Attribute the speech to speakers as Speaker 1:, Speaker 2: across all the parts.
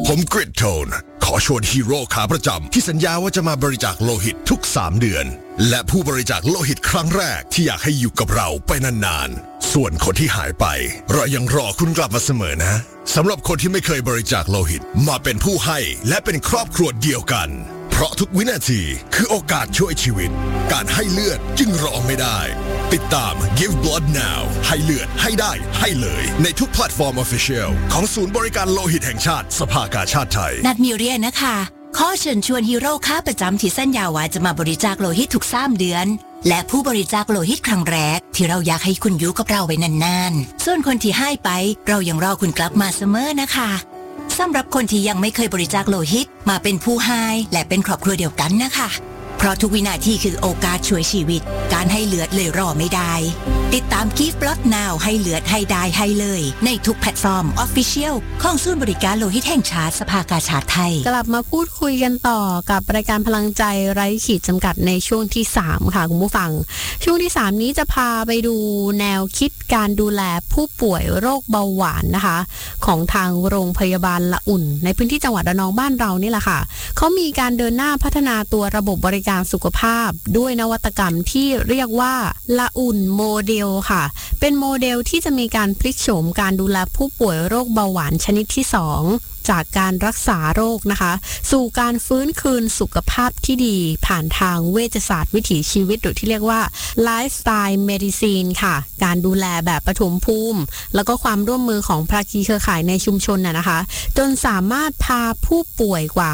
Speaker 1: ผมกริดโทนขอชวนฮีโร่ขาประจำที่สัญญาว่าจะมาบริจาคโลหิตทุก3 เดือนและผู้บริจาคโลหิตครั้งแรกที่อยากให้อยู่กับเราไปนานๆส่วนคนที่หายไปเรายังรอคุณกลับมาเสมอนะสำหรับคนที่ไม่เคยบริจาคโลหิตมาเป็นผู้ให้และเป็นครอบครัวเดียวกันเพราะทุกวินาทีคือโอกาสช่วยชีวิตการให้เลือดจึงรอไม่ได้ติดตาม Give Blood Now ให้เลือดให้ได้ให้เลยในทุกแพลตฟอร์ม Official ของศูนย์บริการโลหิตแห่งชาติสภากาชาดไทย
Speaker 2: นัดมิเรียนะคะขอเชิญชวนฮีโร่ค้าประจำที่สัญญาว่าจะมาบริจาคโลหิตทุก3 เดือนและผู้บริจาคโลหิตครั้งแรกที่เราอยากให้คุณอยู่กับเราไว้นานๆส่วนคนที่ให้ไปเรายังรอคุณกลับมาเสมอนะคะสำหรับคนที่ยังไม่เคยบริจาคโลหิตมาเป็นผู้ให้และเป็นครอบครัวเดียวกันนะคะเพราะทุกวินาทีคือโอกาสช่วยชีวิตการให้เลือดเลยรอไม่ได้ติดตาม Give Blood Now ให้เลือดให้ได้ให้เลยในทุกแพลตฟอร์ม Official ของศูนย์บริการโลหิตแห่งชาติสภากาชาดไทย
Speaker 3: กลับมาพูดคุยกันต่อกับรายการพลังใจไร้ขีดจำกัดในช่วงที่3ค่ะคุณผู้ฟังช่วงที่3นี้จะพาไปดูแนวคิดการดูแลผู้ป่วยโรคเบาหวานนะคะของทางโรงพยาบาลละอุ่นในพื้นที่จังหวัดระนองบ้านเรานี่แหละค่ะเขามีการเดินหน้าพัฒนาตัวระบบบริการสุขภาพด้วยนวัตกรรมที่เรียกว่าละอุ่นโมเดลค่ะเป็นโมเดลที่จะมีการพลิกโฉมการดูแลผู้ป่วยโรคเบาหวานชนิดที่2จากการรักษาโรคนะคะสู่การฟื้นคืนสุขภาพที่ดีผ่านทางเวชศาสตร์วิถีชีวิตหรือที่เรียกว่าไลฟ์สไตล์เมดิซีนค่ะการดูแลแบบปฐมภูมิแล้วก็ความร่วมมือของภาคีเครือข่ายในชุมชนนะคะจนสามารถพาผู้ป่วยกว่า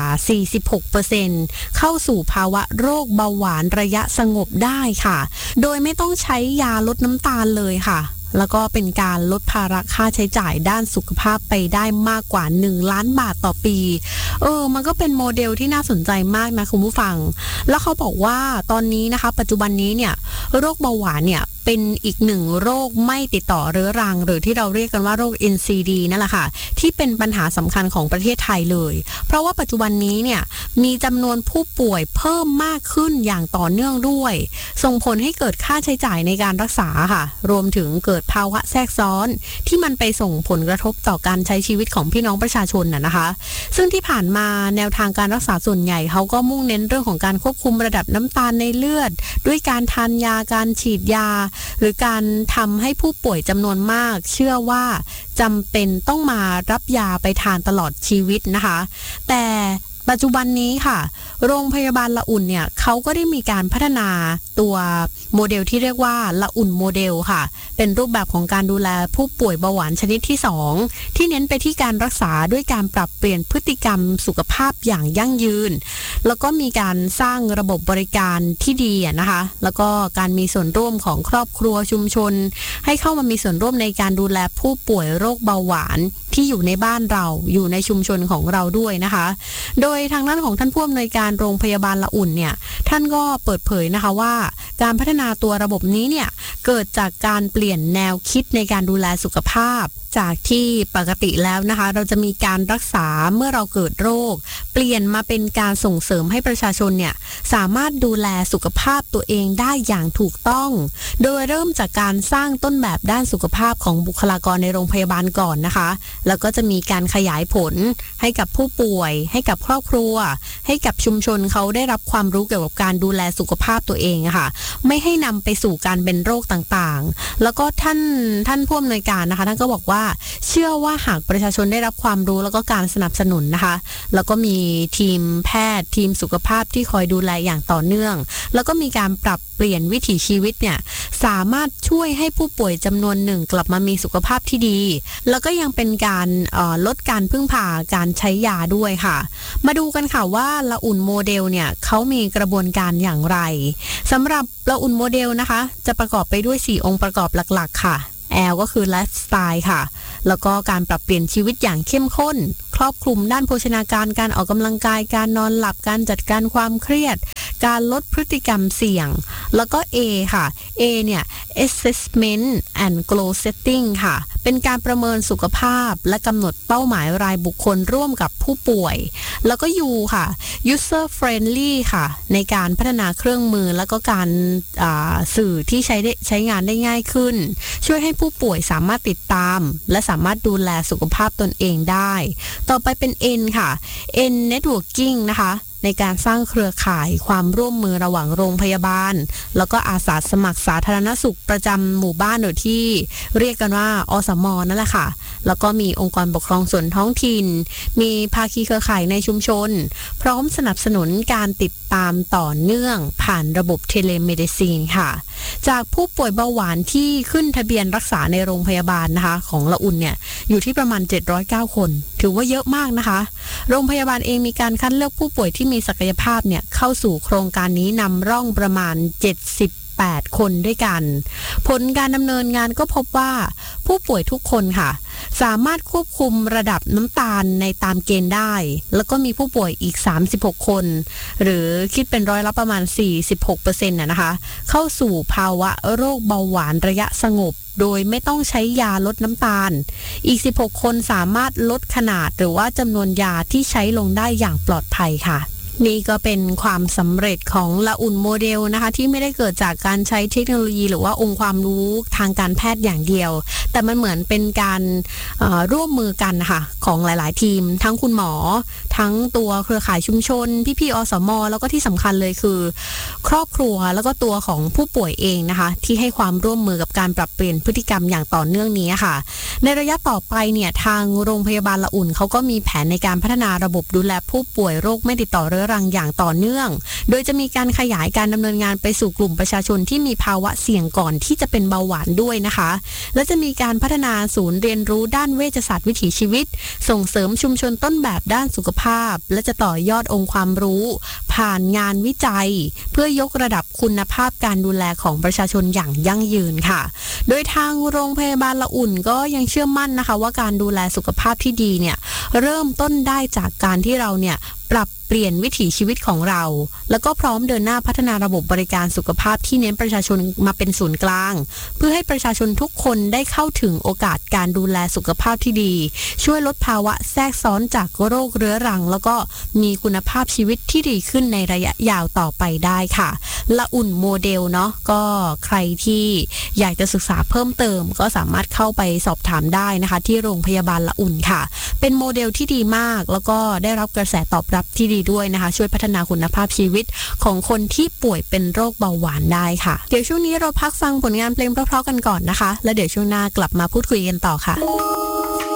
Speaker 3: 46% เข้าสู่ภาวะโรคเบาหวานระยะสงบได้ค่ะโดยไม่ต้องใช้ยาลดน้ำตาลเลยค่ะแล้วก็เป็นการลดภาระค่าใช้จ่ายด้านสุขภาพไปได้มากกว่า1 ล้านบาทต่อปีมันก็เป็นโมเดลที่น่าสนใจมากนะคุณผู้ฟังแล้วเขาบอกว่าตอนนี้นะคะปัจจุบันนี้เนี่ยโรคเบาหวานเนี่ยเป็นอีก1โรคไม่ติดต่อเรื้อรังหรือที่เราเรียกกันว่าโรค NCD นั่นแหละค่ะที่เป็นปัญหาสำคัญของประเทศไทยเลยเพราะว่าปัจจุบันนี้เนี่ยมีจำนวนผู้ป่วยเพิ่มมากขึ้นอย่างต่อเนื่องด้วยส่งผลให้เกิดค่าใช้จ่ายในการรักษาค่ะรวมถึงเกิดภาวะแทรกซ้อนที่มันไปส่งผลกระทบต่อการใช้ชีวิตของพี่น้องประชาชนนะคะซึ่งที่ผ่านมาแนวทางการรักษาส่วนใหญ่เขาก็มุ่งเน้นเรื่องของการควบคุมระดับน้ำตาลในเลือดด้วยการทานยาการฉีดยาหรือการทำให้ผู้ป่วยจำนวนมากเชื่อว่าจำเป็นต้องมารับยาไปทานตลอดชีวิตนะคะแต่ปัจจุบันนี้ค่ะโรงพยาบาลละอุ่นเนี่ยเขาก็ได้มีการพัฒนาตัวโมเดลที่เรียกว่าละอุ่นโมเดลค่ะเป็นรูปแบบของการดูแลผู้ป่วยเบาหวานชนิดที่2ที่เน้นไปที่การรักษาด้วยการปรับเปลี่ยนพฤติกรรมสุขภาพอย่างยั่งยืนแล้วก็มีการสร้างระบบบริการที่ดีนะคะแล้วก็การมีส่วนร่วมของครอบครัวชุมชนให้เข้ามามีส่วนร่วมในการดูแลผู้ป่วยโรคเบาหวานที่อยู่ในบ้านเราอยู่ในชุมชนของเราด้วยนะคะโดยทางด้านของท่านผู้อำนวยการโรงพยาบาลละอุ่นเนี่ยท่านก็เปิดเผยนะคะว่าการพัฒนาตัวระบบนี้เนี่ยเกิดจากการเปลี่ยนแนวคิดในการดูแลสุขภาพจากที่ปกติแล้วนะคะเราจะมีการรักษาเมื่อเราเกิดโรคเปลี่ยนมาเป็นการส่งเสริมให้ประชาชนเนี่ยสามารถดูแลสุขภาพตัวเองได้อย่างถูกต้องโดยเริ่มจากการสร้างต้นแบบด้านสุขภาพของบุคลากรในโรงพยาบาลก่อนนะคะแล้วก็จะมีการขยายผลให้กับผู้ป่วยให้กับครอบครัวให้กับชุมชนเขาได้รับความรู้เกี่ยวกับการดูแลสุขภาพตัวเองค่ะไม่ให้นำไปสู่การเป็นโรคต่างๆแล้วก็ท่านผู้อำนวยการนะคะท่านก็บอกว่าเชื่อว่าหากประชาชนได้รับความรู้แล้วก็การสนับสนุนนะคะแล้วก็มีทีมแพทย์ทีมสุขภาพที่คอยดูแลอย่างต่อเนื่องแล้วก็มีการปรับเปลี่ยนวิถีชีวิตเนี่ยสามารถช่วยให้ผู้ป่วยจำนวนหนึ่งกลับมามีสุขภาพที่ดีแล้วก็ยังเป็นการลดการพึ่งพาการใช้ยาด้วยค่ะมาดูกันค่ะว่าละอุ่นโมเดลเนี่ยเขามีกระบวนการอย่างไรสำหรับละอุ่นโมเดลนะคะจะประกอบไปด้วย4องค์ประกอบหลักๆค่ะL ก็คือไลฟ์สไตล์ค่ะแล้วก็การปรับเปลี่ยนชีวิตอย่างเข้มข้นครอบคลุมด้านโภชนาการการออกกำลังกายการนอนหลับการจัดการความเครียดการลดพฤติกรรมเสี่ยงแล้วก็ A ค่ะ A เนี่ย assessment and goal setting ค่ะเป็นการประเมินสุขภาพและกำหนดเป้าหมายรายบุคคลร่วมกับผู้ป่วยแล้วก็ U ค่ะ user friendly ค่ะในการพัฒนาเครื่องมือแล้วก็การสื่อที่ใช้งานได้ง่ายขึ้นช่วยให้ผู้ป่วยสามารถติดตามและสามารถดูแลสุขภาพตนเองได้ต่อไปเป็น N ค่ะ N networking นะคะในการสร้างเครือข่ายความร่วมมือระหว่างโรงพยาบาลแล้วก็อาสาสมัครสาธารณสุขประจำหมู่บ้านหรือที่เรียกกันว่าอสม.นั่นแหละค่ะแล้วก็มีองค์กรปกครองส่วนท้องถิ่นมีภาคีเครือข่ายในชุมชนพร้อมสนับสนุนการติดตามต่อเนื่องผ่านระบบเทเลเมดิซีนค่ะจากผู้ป่วยเบาหวานที่ขึ้นทะเบียนรักษาในโรงพยาบาลนะคะของละอุ่นเนี่ยอยู่ที่ประมาณ709คนถือว่าเยอะมากนะคะโรงพยาบาลเองมีการคัดเลือกผู้ป่วยที่มีศักยภาพเนี่ยเข้าสู่โครงการนี้นำร่องประมาณ78คนด้วยกันผลการดำเนินงานก็พบว่าผู้ป่วยทุกคนค่ะสามารถควบคุมระดับน้ำตาลในตามเกณฑ์ได้แล้วก็มีผู้ป่วยอีก36คนหรือคิดเป็นร้อยละประมาณ 46% นะคะเข้าสู่ภาวะโรคเบาหวานระยะสงบโดยไม่ต้องใช้ยาลดน้ำตาลอีก16คนสามารถลดขนาดหรือว่าจำนวนยาที่ใช้ลงได้อย่างปลอดภัยค่ะนี่ก็เป็นความสำเร็จของละอุ่นโมเดลนะคะที่ไม่ได้เกิดจากการใช้เทคโนโลยีหรือว่าองค์ความรู้ทางการแพทย์อย่างเดียวแต่มันเหมือนเป็นการร่วมมือกันนะคะของหลายๆทีมทั้งคุณหมอทั้งตัวเครือข่ายชุมชนพี่ๆอสม.แล้วก็ที่สำคัญเลยคือครอบครัวแล้วก็ตัวของผู้ป่วยเองนะคะที่ให้ความร่วมมือกับการปรับเปลี่ยนพฤติกรรมอย่างต่อเนื่องนี้ค่ะในระยะต่อไปเนี่ยทางโรงพยาบาลละอุ่นเขาก็มีแผนในการพัฒนาระบบดูแลผู้ป่วยโรคไม่ติดต่อเรื้อรังอย่างต่อเนื่องโดยจะมีการขยายการดำเนินงานไปสู่กลุ่มประชาชนที่มีภาวะเสี่ยงก่อนที่จะเป็นเบาหวานด้วยนะคะและจะมีการพัฒนาศูนย์เรียนรู้ด้านเวชศาสตร์วิถีชีวิตส่งเสริมชุมชนต้นแบบด้านสุขภาพและจะต่อยอดองค์ความรู้ผ่านงานวิจัยเพื่อยกระดับคุณภาพการดูแลของประชาชนอย่างยั่งยืนค่ะโดยทางโรงพยาบาลละอุ่นก็ยังเชื่อมั่นนะคะว่าการดูแลสุขภาพที่ดีเนี่ยเริ่มต้นได้จากการที่เราเนี่ยปรับเปลี่ยนวิถีชีวิตของเราแล้วก็พร้อมเดินหน้าพัฒนาระบบบริการสุขภาพที่เน้นประชาชนมาเป็นศูนย์กลางเพื่อให้ประชาชนทุกคนได้เข้าถึงโอกาสการดูแลสุขภาพที่ดีช่วยลดภาวะแทรกซ้อนจากโรคเรื้อรังแล้วก็มีคุณภาพชีวิตที่ดีขึ้นในระยะยาวต่อไปได้ค่ะละอุ่นโมเดลเนาะก็ใครที่อยากจะศึกษาเพิ่มเติมก็สามารถเข้าไปสอบถามได้นะคะที่โรงพยาบาลละอุ่นค่ะเป็นโมเดลที่ดีมากแล้วก็ได้รับกระแสตอบรับที่ดีด้วยนะคะช่วยพัฒนาคุณภาพชีวิตของคนที่ป่วยเป็นโรคเบาหวานได้ค่ะเดี๋ยวช่วงนี้เราพักฟังผลงานเพลงเพราะๆกันก่อนนะคะแล้วเดี๋ยวช่วงหน้ากลับมาพูดคุยกันต่อค่ะ